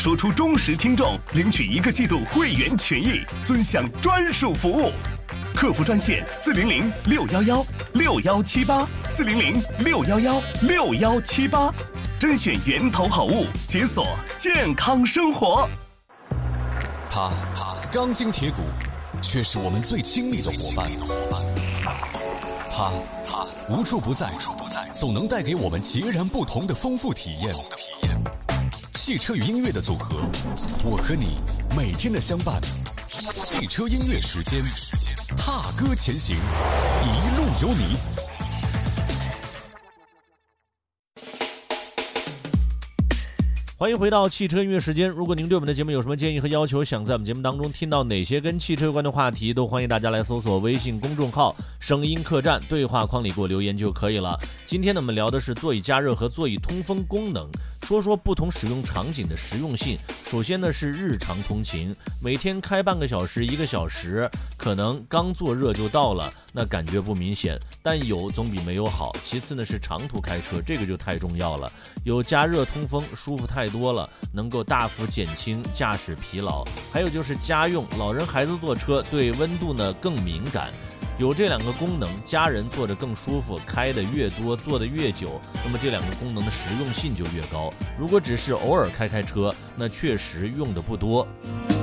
说出忠实听众领取1个季度会员权益，尊享专属服务。客服专线400-611-6178，400-611-6178，甄选源头好物，解锁健康生活。 他钢筋铁骨，却是我们最亲密的伙伴。他无处不在，总能带给我们截然不同的丰富体验。汽车与音乐的组合，我和你每天的相伴。汽车音乐时间，踏歌前行，一路有你。 欢迎回到汽车音乐时间。如果您对我们的节目有什么建议和要求，想在我们节目当中听到哪些跟汽车有关的话题，都欢迎大家来搜索微信公众号声音客栈，对话框里给我留言就可以了。今天呢，我们聊的是座椅加热和座椅通风功能，说说不同使用场景的实用性。首先呢是日常通勤，每天开半个小时1个小时，可能刚坐热就到了，那感觉不明显，但有总比没有好。其次呢是长途开车，这个就太重要了，有加热通风舒服太多了，能够大幅减轻驾驶疲劳。还有就是家用，老人孩子坐车对温度呢更敏感，有这2个功能，家人坐着更舒服，开的越多坐的越久，那么这2个功能的实用性就越高。如果只是偶尔开车，那确实用的不多。